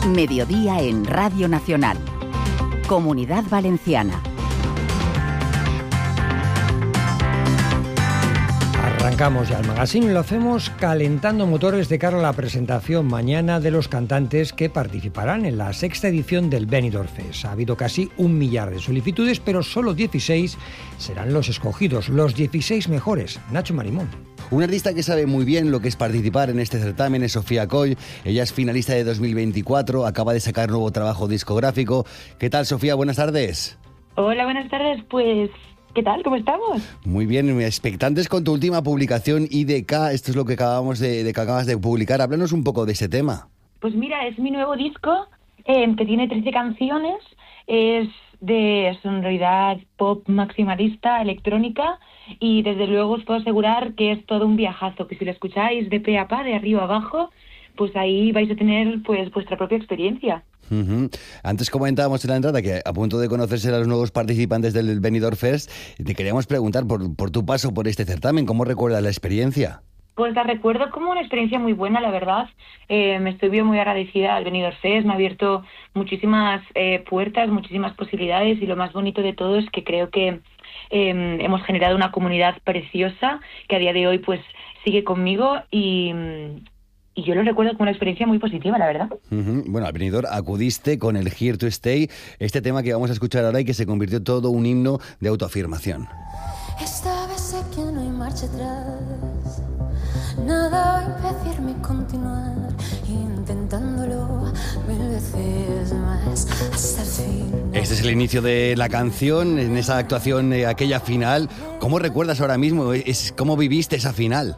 Mediodía en Radio Nacional. Comunidad Valenciana. Arrancamos ya el magazine y lo hacemos calentando motores de cara a la presentación mañana de los cantantes que participarán en la sexta edición del Benidorm Fest. Ha habido casi 1 millar de solicitudes, pero solo 16 serán los escogidos, los 16 mejores. Nacho Marimón. Una artista que sabe muy bien lo que es participar en este certamen es Sofía Coll. Ella es finalista de 2024, acaba de sacar nuevo trabajo discográfico. ¿Qué tal, Sofía? Buenas tardes. Hola, buenas tardes. Pues, ¿qué tal? ¿Cómo estamos? Muy bien, expectantes con tu última publicación, IDK. Esto es lo que acabas de publicar. Háblanos un poco de ese tema. Pues mira, es mi nuevo disco que tiene 13 canciones. Es de sonoridad pop maximalista, electrónica, y desde luego os puedo asegurar que es todo un viajazo, que si lo escucháis de pe a pa, de arriba a abajo, pues ahí vais a tener pues vuestra propia experiencia. Uh-huh. Antes comentábamos en la entrada que a punto de conocerse a los nuevos participantes del Benidorm Fest, te queríamos preguntar por tu paso por este certamen, ¿cómo recuerdas la experiencia? Pues la recuerdo como una experiencia muy buena, la verdad. Me estoy muy agradecida al Benidorm Fest, me ha abierto muchísimas puertas, muchísimas posibilidades, y lo más bonito de todo es que creo que hemos generado una comunidad preciosa que a día de hoy pues sigue conmigo y yo lo recuerdo como una experiencia muy positiva, la verdad. Uh-huh. Bueno, al Benidorm acudiste con el Here to Stay, este tema que vamos a escuchar ahora y que se convirtió todo un himno de autoafirmación. Esta vez sé que no hay marcha atrás, nada va a impedirme continuar, intentándolo 1000 veces más hasta el fin. Este es el inicio de la canción, en esa actuación, aquella final. ¿Cómo recuerdas ahora mismo? ¿Cómo viviste esa final?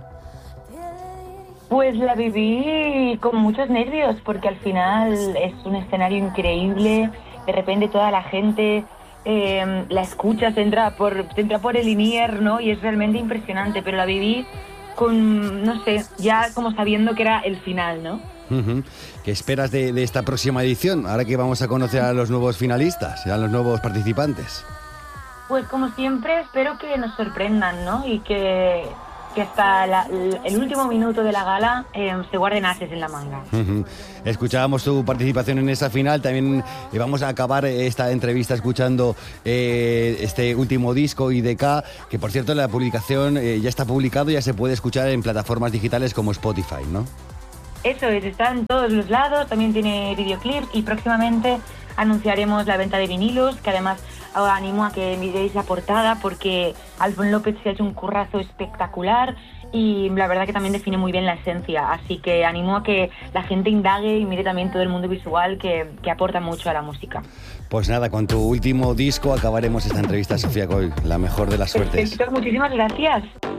Pues la viví con muchos nervios, porque al final es un escenario increíble. De repente toda la gente la escucha, te entra por el INIER, ¿no? Y es realmente impresionante, pero la viví con, no sé, ya como sabiendo que era el final, ¿no? Uh-huh. ¿Qué esperas de esta próxima edición, ahora que vamos a conocer a los nuevos finalistas, a los nuevos participantes? Pues como siempre espero que nos sorprendan, ¿no? Y que hasta el último minuto de la gala se guarden ases en la manga. Uh-huh. Escuchábamos tu participación en esa final, también vamos a acabar esta entrevista escuchando este último disco, IDK, que por cierto la publicación ya está publicado, ya se puede escuchar en plataformas digitales como Spotify, ¿no? Eso es, está en todos los lados, también tiene videoclip y próximamente anunciaremos la venta de vinilos, que además ahora animo a que miréis la portada porque Alfon López se ha hecho un currazo espectacular y la verdad que también define muy bien la esencia, así que animo a que la gente indague y mire también todo el mundo visual que aporta mucho a la música. Pues nada, con tu último disco acabaremos esta entrevista, Sofía Coll, la mejor de las suertes. Perfecto, muchísimas gracias.